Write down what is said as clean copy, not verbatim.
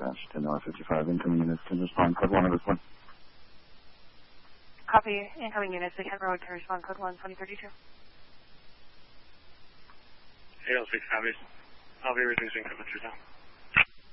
dispatch to North 55. Incoming units can respond code 1 of this one. Copy. Incoming units, they can road to respond code 1, 2032. 806 copies. I'll be reducing temperature down.